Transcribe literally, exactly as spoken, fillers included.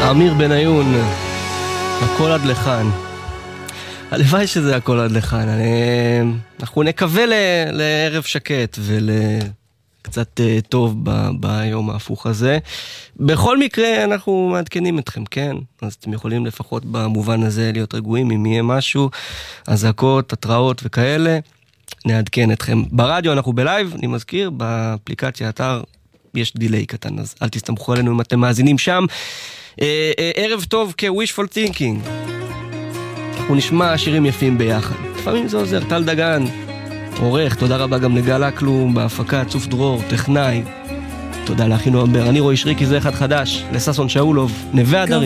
אמיר בניון, הכל עד לכאן. הלוואי שזה הכל עד לכאן. אני... אנחנו נקווה ל... לערב שקט ולקצת טוב ב... ביום ההפוך הזה. בכל מקרה אנחנו מעדכנים אתכם, כן? אז אתם יכולים לפחות במובן הזה להיות רגועים אם יהיה משהו, הזעקות, התראות וכאלה. נעדכן אתכם. ברדיו אנחנו בלייב, אני מזכיר, באפליקציה אתר יש דילי קטן, אז אל תסתמכו עלינו אם אתם מאזינים שם. אה, אה, ערב טוב כ-wishful thinking. אנחנו נשמע שירים יפים ביחד. לפעמים זה עוזר. טל דגן, עורך, תודה רבה גם לגל אקלום, בהפקה, צוף דרור, טכנאי. תודה לאחינו אמבר. אני רועי שריקי, זה אחד חדש, לססון שאולוב, נווה הדרים.